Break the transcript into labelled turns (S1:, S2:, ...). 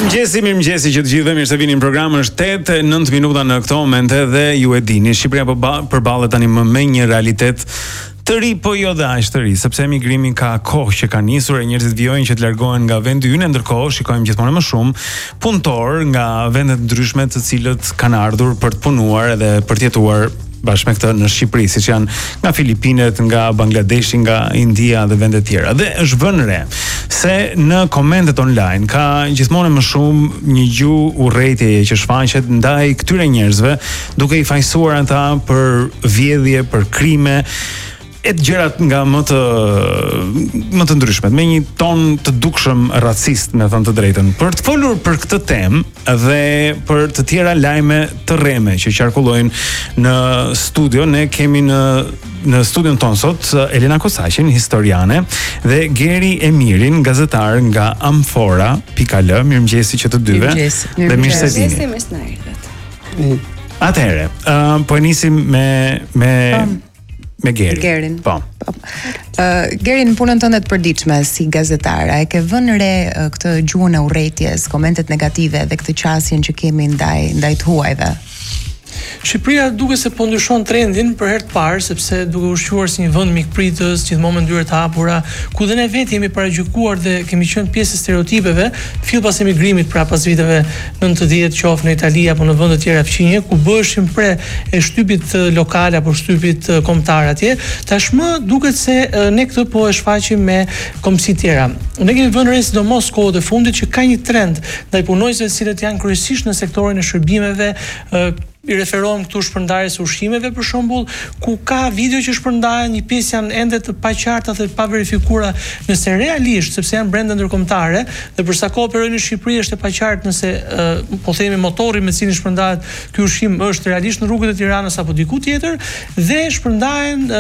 S1: Mirëmëngjesi që të gjithëve, mirë se vini në program. Është 8:09 minuta në këto momente dhe ju e dini, Shqipëria përballet tani me një realitet të ri, po jo dhe aq të ri, sepse emigrimi ka kohë që ka nisur e njerëzit vijojnë që të largohen nga vendi ynë, ndërkohë shikojmë gjithmonë më shumë punëtor nga vende të ndryshme të cilët kanë ardhur për të punuar edhe për të jetuar bashkë me këtë në Shqipëri, siç janë nga Filipinet, nga Bangladeshi, nga India dhe vende të tjera. Dhe është vënë re se në komentet online ka gjithmonë më shumë një gjuhë urrëtieje që shfaqet ndaj këtyre njerëzve, duke i fajsuar ata për vjedhje, për krime, e të gjërat nga më të ndryshmet, me një ton të dukshëm racist, me thënë të drejtën. Për të folur për këtë temë dhe për të tjera lajme të rreme që qarkullojnë në studio, ne kemi në studion tonë sot Elena Kosaqin, historiane, dhe Geri Emirin, gazetar nga Amfora.al. Mirëmëngjesi që të dyve. Dhe mirë se vini. Atëherë, po e nisim me Gerin. Po.
S2: Gerin, punën tënde të përditshme si gazetar, a e ke vënë re këtë gjuhën e urrëties, komentet negative dhe këtë qasjen që kemi ndaj të huajve?
S3: Shqipëria duke se po ndryshon trendin për herë të parë, sepse duke ushquar si një vend mikpritës, gjithmonë me dyert të hapura, ku dhe ne vetë jemi paragjykuar dhe kemi qenë pjesë e stereotipeve, fill pas emigrimit pra pas viteve 90, qoftë në Itali apo në vende të tjera fqinje, ku bëheshim pre e shtypit lokal apo shtypit kombëtar atje, tashmë duket se ne këtë po e shfaqim me kombësi tjera. Ne kemi vënë re sidomos kohët e fundit që ka një trend ndaj punonjësve të cilët janë kryesisht në sektorin e shërbimeve, i referohem këtu shpërndarjes së ushqimeve për shembull, ku ka video që shpërndahen, një pjesë janë ende të paqarta dhe pa verifikuara nëse realisht, sepse janë brenda ndërkombëtare, dhe për sa kohë peroi në Shqipëri është e paqartë nëse po themi motorri me cilin shpërndahet ky ushqim është realisht në rrugët e Tiranës apo diku tjetër, dhe shpërndahen